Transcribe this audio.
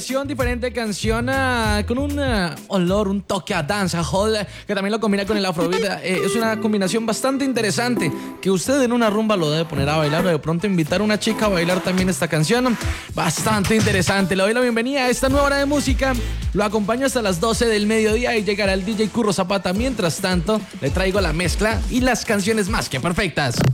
Diferente canción con un olor, un toque a dancehall que también lo combina con el afrobeat. Es una combinación bastante interesante que usted en una rumba lo debe poner a bailar o de pronto invitar a una chica a bailar también esta canción. Bastante interesante. Le doy la bienvenida a esta nueva hora de música. Lo acompaño hasta las 12 del mediodía y llegará el DJ Curro Zapata. Mientras tanto, le traigo la mezcla y las canciones más que perfectas.